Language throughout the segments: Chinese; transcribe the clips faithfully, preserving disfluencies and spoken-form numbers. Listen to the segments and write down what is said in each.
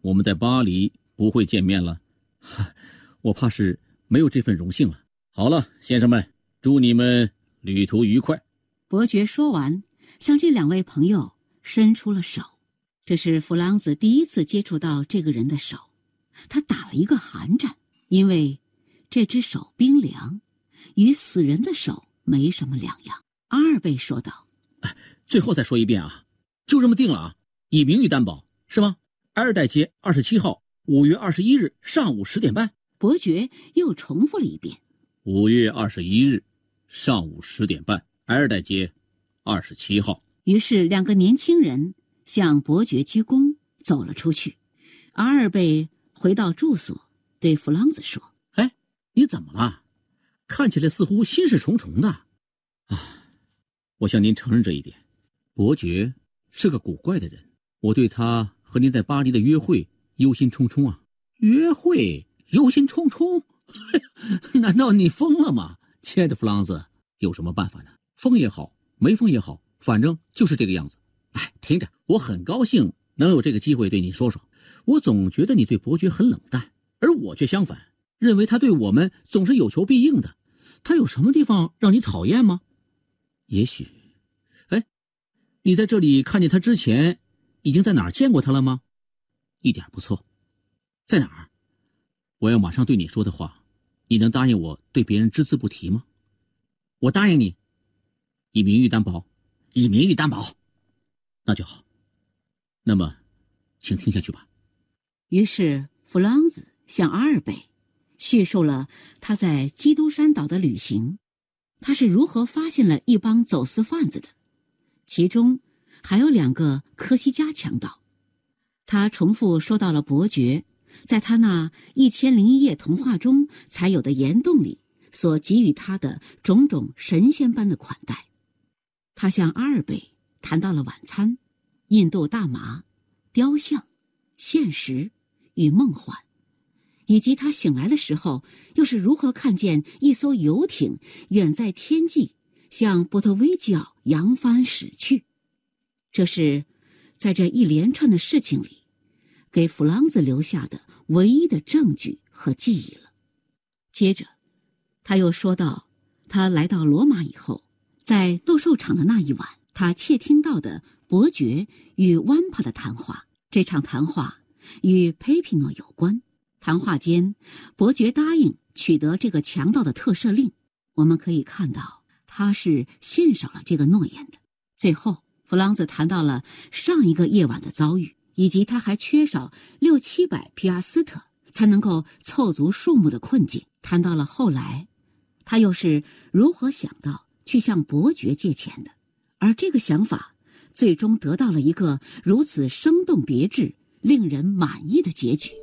我们在巴黎不会见面了。我怕是没有这份荣幸了。好了，先生们，祝你们旅途愉快。 伯爵说完，向这两位朋友伸出了手。这是弗朗兹第一次接触到这个人的手，他打了一个寒战，因为这只手冰凉，与死人的手没什么两样。阿尔贝说道： 最后再说一遍啊，就这么定了啊，以名誉担保，是吗？埃尔代街二十七号，五月二十一日上午十点半。 伯爵又重复了一遍： 五月二十一日上午十点半，埃尔代街二十七号。 于是两个年轻人向伯爵鞠躬，走了出去。阿尔贝回到住所，对弗朗兹说： 哎，你怎么了？看起来似乎心事重重的。啊，我向您承认这一点，伯爵是个古怪的人，我对他和您在巴黎的约会忧心忡忡啊。约会忧心忡忡？难道你疯了吗？亲爱的弗朗兹，有什么办法呢？疯也好，没疯也好，反正就是这个样子。哎，听着，我很高兴能有这个机会对你说说。我总觉得你对伯爵很冷淡，而我却相反，认为他对我们总是有求必应的。他有什么地方让你讨厌吗？也许，哎，你在这里看见他之前，已经在哪儿见过他了吗？一点不错。在哪儿？我要马上对你说的话，你能答应我对别人只字不提吗？我答应你，以名誉担保。以名誉担保，那就好。那么，请听下去吧。 于是弗朗兹向阿尔贝叙述了他在基督山岛的旅行，他是如何发现了一帮走私贩子的，其中还有两个科西嘉强盗。他重复说到了伯爵在他那一千零一夜童话中才有的岩洞里所给予他的种种神仙般的款待。他向阿尔贝谈到了晚餐、印度大麻、雕像、现实与梦幻，以及他醒来的时候又是如何看见一艘游艇远在天际向波特维吉奥扬帆驶去。这是在这一连串的事情里给弗朗兹留下的唯一的证据和记忆了。接着他又说到他来到罗马以后，在斗兽场的那一晚，他窃听到的伯爵与湾帕的谈话。这场谈话与佩皮诺有关。谈话间，伯爵答应取得这个强盗的特赦令。我们可以看到他是信守了这个诺言的。最后弗朗兹谈到了上一个夜晚的遭遇，以及他还缺少六七百皮亚斯特才能够凑足数目的困境。谈到了后来他又是如何想到去向伯爵借钱的，而这个想法最终得到了一个如此生动别致、令人满意的结局。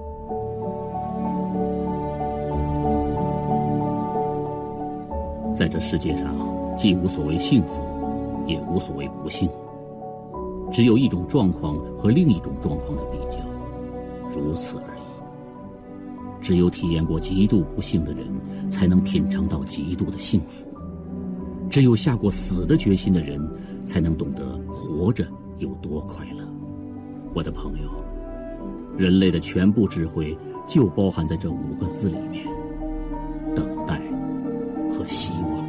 在这世界上，既无所谓幸福，也无所谓不幸，只有一种状况和另一种状况的比较，如此而已。只有体验过极度不幸的人，才能品尝到极度的幸福。只有下过死的决心的人，才能懂得活着有多快乐。我的朋友，人类的全部智慧就包含在这五个字里面：等待和希望。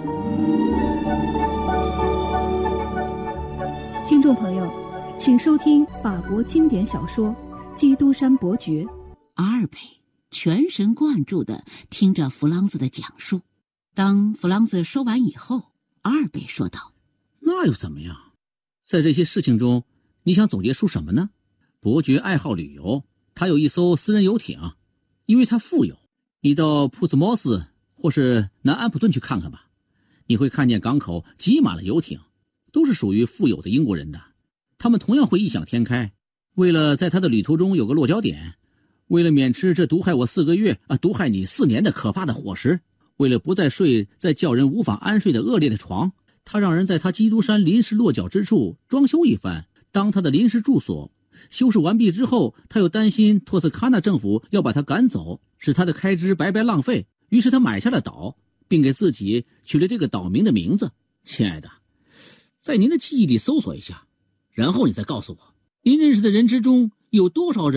听众朋友，请收听法国经典小说《基督山伯爵》。 阿尔贝全神贯注地听着弗朗兹的讲述。当弗朗兹说完以后，阿尔贝说道： 那又怎么样？在这些事情中，你想总结出什么呢？伯爵爱好旅游，他有一艘私人游艇，因为他富有。你到普斯茅斯或是南安普顿去看看吧，你会看见港口挤满了游艇，都是属于富有的英国人的。他们同样会异想天开，为了在他的旅途中有个落脚点，为了免吃这毒害我四个月啊，毒害你四年的可怕的伙食，为了不再睡在叫人无法安睡的恶劣的床，他让人在他基督山临时落脚之处装修一番。当他的临时住所修饰完毕之后，他又担心托斯卡纳政府要把他赶走，使他的开支白白浪费，于是他买下了岛，并给自己取了这个岛民的名字。亲爱的，在您的记忆里搜索一下，然后你再告诉我，您认识的人之中有多少人